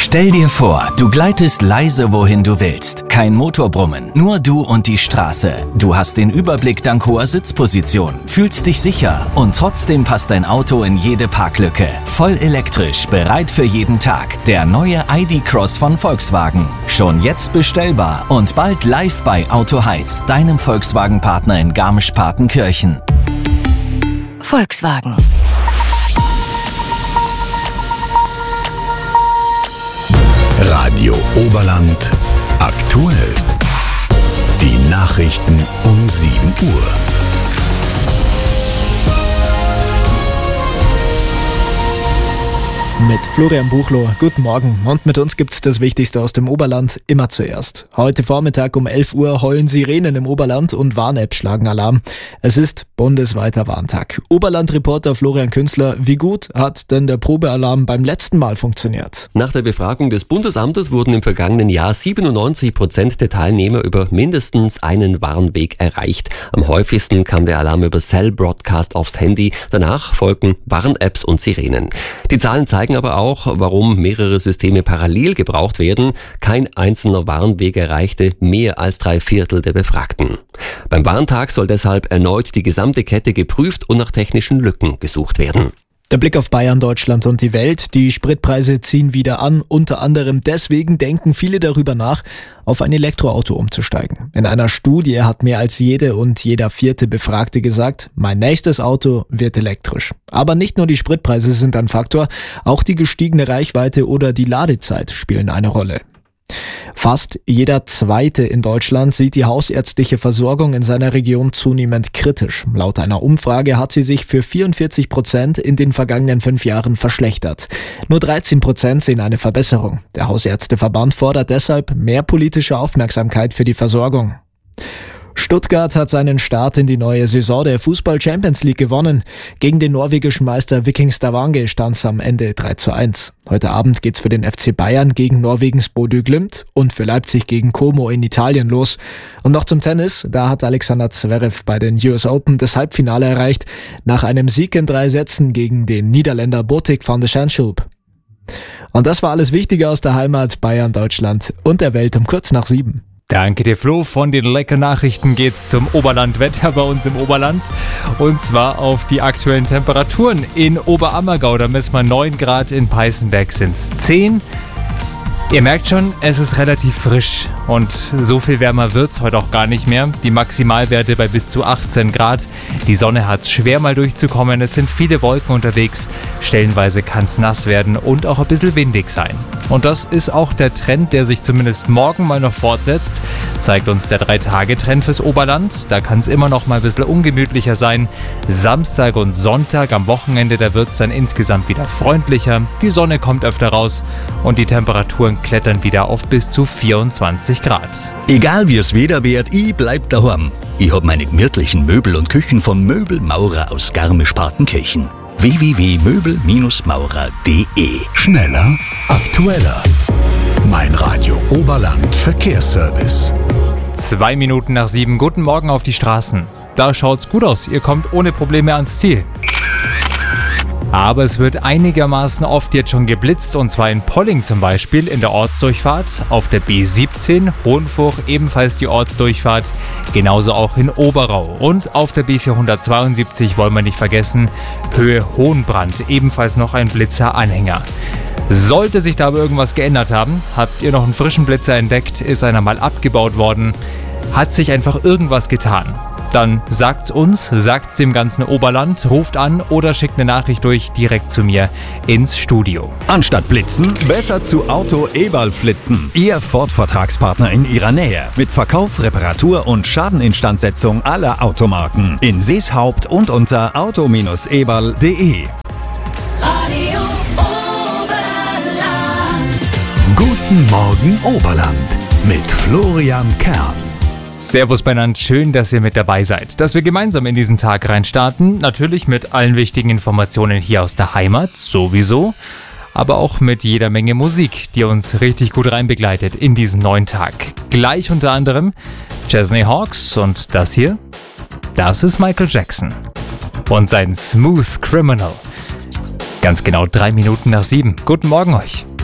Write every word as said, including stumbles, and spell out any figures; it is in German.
Stell dir vor, du gleitest leise wohin du willst. Kein Motorbrummen, nur du und die Straße. Du hast den Überblick dank hoher Sitzposition, fühlst dich sicher und trotzdem passt dein Auto in jede Parklücke. Voll elektrisch, bereit für jeden Tag. Der neue I D Cross von Volkswagen. Schon jetzt bestellbar und bald live bei Autoheiz, deinem Volkswagen-Partner in Garmisch-Partenkirchen. Volkswagen. Radio Oberland aktuell. Die Nachrichten um sieben Uhr. Mit Florian Buchloh, guten Morgen. Und mit uns gibt's das Wichtigste aus dem Oberland immer zuerst. Heute Vormittag um elf Uhr heulen Sirenen im Oberland und Warn-Apps schlagen Alarm. Es ist bundesweiter Warntag. Oberland-Reporter Florian Künzler, wie gut hat denn der Probealarm beim letzten Mal funktioniert? Nach der Befragung des Bundesamtes wurden im vergangenen Jahr siebenundneunzig Prozent der Teilnehmer über mindestens einen Warnweg erreicht. Am häufigsten kam der Alarm über Cell Broadcast aufs Handy. Danach folgten Warn-Apps und Sirenen. Die Zahlen zeigen aber auch, warum mehrere Systeme parallel gebraucht werden. Kein einzelner Warnweg erreichte mehr als drei Viertel der Befragten. Beim Warntag soll deshalb erneut die gesamte Kette geprüft und nach technischen Lücken gesucht werden. Der Blick auf Bayern, Deutschland und die Welt. Die Spritpreise ziehen wieder an. Unter anderem deswegen denken viele darüber nach, auf ein Elektroauto umzusteigen. In einer Studie hat mehr als jede und jeder vierte Befragte gesagt, mein nächstes Auto wird elektrisch. Aber nicht nur die Spritpreise sind ein Faktor, auch die gestiegene Reichweite oder die Ladezeit spielen eine Rolle. Fast jeder Zweite in Deutschland sieht die hausärztliche Versorgung in seiner Region zunehmend kritisch. Laut einer Umfrage hat sie sich für vierundvierzig Prozent in den vergangenen fünf Jahren verschlechtert. Nur dreizehn Prozent sehen eine Verbesserung. Der Hausärzteverband fordert deshalb mehr politische Aufmerksamkeit für die Versorgung. Stuttgart hat seinen Start in die neue Saison der Fußball-Champions League gewonnen. Gegen den norwegischen Meister Viking Stavanger stand es am Ende drei zu eins. Heute Abend geht's für den F C Bayern gegen Norwegens Bodø Glimt und für Leipzig gegen Como in Italien los. Und noch zum Tennis, da hat Alexander Zverev bei den U S Open das Halbfinale erreicht, nach einem Sieg in drei Sätzen gegen den Niederländer Botic van de Schanschulp. Und das war alles Wichtige aus der Heimat, Bayern, Deutschland und der Welt um kurz nach sieben. Danke dir, Flo. Von den leckeren Nachrichten geht's zum Oberlandwetter bei uns im Oberland. Und zwar auf die aktuellen Temperaturen. In Oberammergau, da messen wir neun Grad, in Peißenberg sind's zehn. Ihr merkt schon, es ist relativ frisch und so viel wärmer wird's heute auch gar nicht mehr. Die Maximalwerte bei bis zu achtzehn Grad. Die Sonne hat schwer mal durchzukommen, es sind viele Wolken unterwegs. Stellenweise kann's nass werden und auch ein bisschen windig sein. Und das ist auch der Trend, der sich zumindest morgen mal noch fortsetzt. Zeigt uns der drei-Tage-Trend fürs Oberland. Da kann es immer noch mal ein bisschen ungemütlicher sein. Samstag und Sonntag am Wochenende, da wird es dann insgesamt wieder freundlicher. Die Sonne kommt öfter raus und die Temperaturen klettern wieder auf bis zu vierundzwanzig Grad. Egal wie es Wetter wird, ich bleib daheim. Ich hab meine gemütlichen Möbel und Küchen von Möbelmaurer aus Garmisch-Partenkirchen. w w w punkt möbel maurer punkt de. Schneller, aktueller. Mein Radio Oberland Verkehrsservice. Zwei Minuten nach sieben. Guten Morgen auf die Straßen. Da schaut's gut aus. Ihr kommt ohne Probleme ans Ziel. Aber es wird einigermaßen oft jetzt schon geblitzt, und zwar in Polling zum Beispiel in der Ortsdurchfahrt, auf der B siebzehn, Hohenfuch ebenfalls die Ortsdurchfahrt, genauso auch in Oberau und auf der B vierhundertzweiundsiebzig wollen wir nicht vergessen, Höhe Hohenbrand, ebenfalls noch ein Blitzeranhänger. Sollte sich da aber irgendwas geändert haben, habt ihr noch einen frischen Blitzer entdeckt, ist einer mal abgebaut worden, hat sich einfach irgendwas getan. Dann sagt's uns, sagt's dem ganzen Oberland, ruft an oder schickt eine Nachricht durch direkt zu mir ins Studio. Anstatt blitzen, besser zu Auto Eberl flitzen. Ihr Ford-Vertragspartner in Ihrer Nähe. Mit Verkauf, Reparatur und Schadeninstandsetzung aller Automarken. In Seeshaupt und unter auto eberl punkt de. Radio Oberland. Guten Morgen Oberland mit Florian Kern. Servus beieinander, schön, dass ihr mit dabei seid, dass wir gemeinsam in diesen Tag reinstarten, natürlich mit allen wichtigen Informationen hier aus der Heimat, sowieso, aber auch mit jeder Menge Musik, die uns richtig gut reinbegleitet in diesen neuen Tag. Gleich unter anderem Chesney Hawkes und das hier, das ist Michael Jackson und sein Smooth Criminal. Ganz genau drei Minuten nach sieben. Guten Morgen euch.